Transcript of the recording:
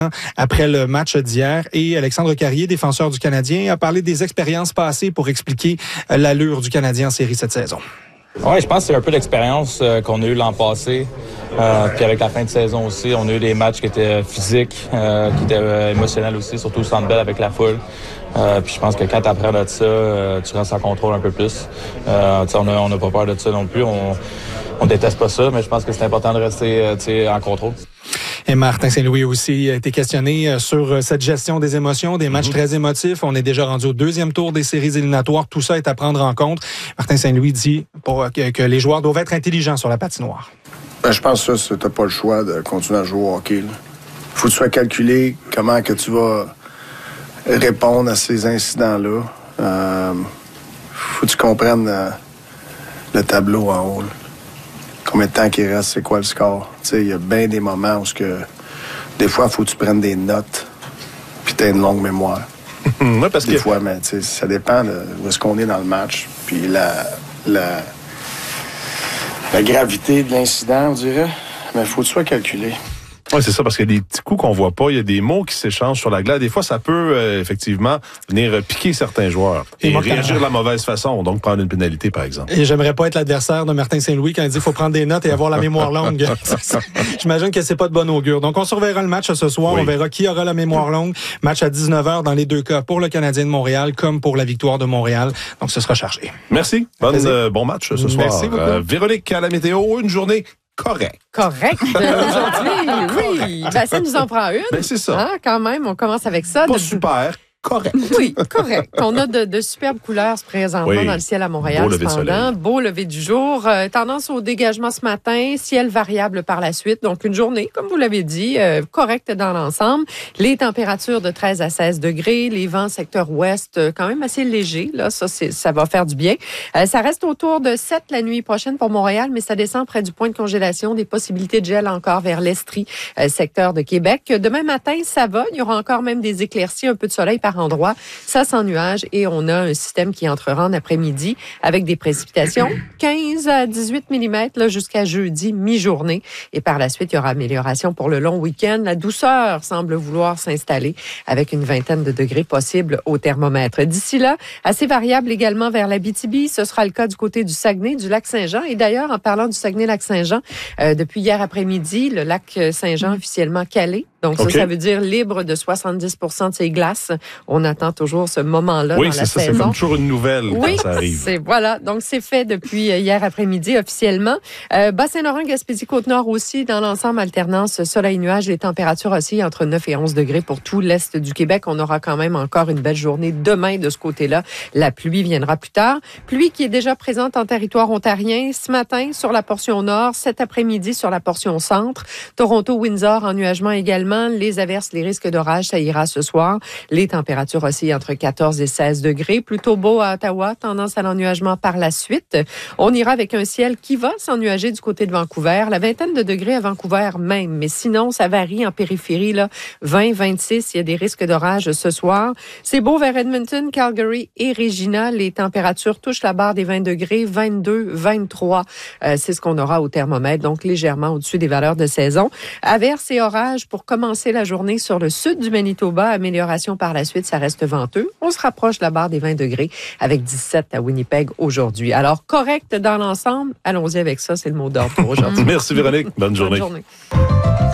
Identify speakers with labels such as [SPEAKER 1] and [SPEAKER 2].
[SPEAKER 1] après le match d'hier. Et Alexandre Carrier, défenseur du Canadien, a parlé des expériences passées pour expliquer l'allure du Canadien en série cette saison.
[SPEAKER 2] Oui, je pense que c'est un peu l'expérience qu'on a eu l'an passé. Puis avec la fin de saison aussi, on a eu des matchs qui étaient physiques, qui étaient émotionnels aussi, surtout au Centre Bell avec la foule. Puis je pense que quand tu apprends de ça, tu restes en contrôle un peu plus. On n'a pas peur de ça non plus. On déteste pas ça, mais je pense que c'est important de rester en contrôle.
[SPEAKER 1] Et Martin Saint-Louis aussi a été questionné sur cette gestion des émotions, des matchs très émotifs. On est déjà rendu au deuxième tour des séries éliminatoires. Tout ça est à prendre en compte. Martin Saint-Louis dit que les joueurs doivent être intelligents sur la patinoire.
[SPEAKER 3] Je pense que ça, t'as pas le choix de continuer à jouer au hockey. Faut que tu sois calculé comment que tu vas répondre à ces incidents-là. Faut que tu comprennes le tableau en haut. Là. Combien de temps qu'il reste, c'est quoi le score? Il y a bien des moments où des fois, il faut que tu prennes des notes puis tu as une longue mémoire.
[SPEAKER 4] Oui, parce
[SPEAKER 3] des fois, mais ça dépend de où est-ce qu'on est dans le match. Puis la gravité de l'incident, on dirait. Mais il faut que tu sois calculé.
[SPEAKER 4] Oui, c'est ça, parce qu'il y a des petits coups qu'on voit pas. Il y a des mots qui s'échangent sur la glace. Des fois, ça peut effectivement venir piquer certains joueurs et réagir de la mauvaise façon, donc prendre une pénalité, par exemple.
[SPEAKER 1] Et j'aimerais pas être l'adversaire de Martin Saint-Louis quand il dit qu'il faut prendre des notes et avoir la mémoire longue. J'imagine que c'est pas de bon augure. Donc, on surveillera le match ce soir. Oui. On verra qui aura la mémoire longue. Match à 19h dans les deux cas pour le Canadien de Montréal comme pour la victoire de Montréal. Donc, ce sera chargé.
[SPEAKER 4] Merci. Bon match ce soir.
[SPEAKER 1] Merci beaucoup.
[SPEAKER 4] Véronique, à la météo, une journée correct
[SPEAKER 5] aujourd'hui, oui. Ben, ça nous en prend une.
[SPEAKER 4] Ben, c'est ça.
[SPEAKER 5] Hein, quand même, on commence avec ça.
[SPEAKER 4] Pas super. Correct.
[SPEAKER 5] Oui, correct. On a de superbes couleurs présentement dans le ciel à Montréal. Beau lever du jour. Tendance au dégagement ce matin. Ciel variable par la suite. Donc, une journée, comme vous l'avez dit, correcte dans l'ensemble. Les températures de 13 à 16 degrés. Les vents secteur ouest, quand même assez légers. Là, ça va faire du bien. Ça reste autour de 7 la nuit prochaine pour Montréal, mais ça descend près du point de congélation. Des possibilités de gel encore vers l'Estrie, secteur de Québec. Demain matin, ça va. Il y aura encore même des éclaircies, un peu de soleil par endroit, ça sans nuages et on a un système qui entrera en après-midi avec des précipitations 15 à 18 mm jusqu'à jeudi mi-journée et par la suite il y aura amélioration pour le long week-end. La douceur semble vouloir s'installer avec une vingtaine de degrés possibles au thermomètre. D'ici là, assez variable également vers l'Abitibi, ce sera le cas du côté du Saguenay, du lac Saint-Jean et d'ailleurs en parlant du Saguenay-Lac-Saint-Jean, depuis hier après-midi, le lac Saint-Jean officiellement calé. Donc, ça veut dire libre de 70% de ses glaces. On attend toujours ce moment-là dans la saison. Oui,
[SPEAKER 4] c'est comme toujours une nouvelle quand ça arrive.
[SPEAKER 5] Voilà. Donc, c'est fait depuis hier après-midi officiellement. Bas-Saint-Laurent, Gaspésie, Côte-Nord aussi, dans l'ensemble, alternance soleil-nuage. Les températures aussi entre 9 et 11 degrés pour tout l'est du Québec. On aura quand même encore une belle journée demain de ce côté-là. La pluie viendra plus tard. Pluie qui est déjà présente en territoire ontarien ce matin sur la portion nord, cet après-midi sur la portion centre. Toronto, Windsor, ennuagement également. Les averses, les risques d'orage, ça ira ce soir. Les températures aussi entre 14 et 16 degrés. Plutôt beau à Ottawa, tendance à l'ennuagement par la suite. On ira avec un ciel qui va s'ennuager du côté de Vancouver. La vingtaine de degrés à Vancouver même. Mais sinon, ça varie en périphérie. 20, 26, il y a des risques d'orage ce soir. C'est beau vers Edmonton, Calgary et Regina. Les températures touchent la barre des 20 degrés, 22, 23. C'est ce qu'on aura au thermomètre, donc légèrement au-dessus des valeurs de saison. Averses et orages pour commencer la journée sur le sud du Manitoba. Amélioration par la suite, ça reste venteux. On se rapproche de la barre des 20 degrés avec 17 à Winnipeg aujourd'hui. Alors, correct dans l'ensemble. Allons-y avec ça, c'est le mot d'ordre pour aujourd'hui.
[SPEAKER 4] Merci Véronique. Bonne journée.
[SPEAKER 5] Bonne journée.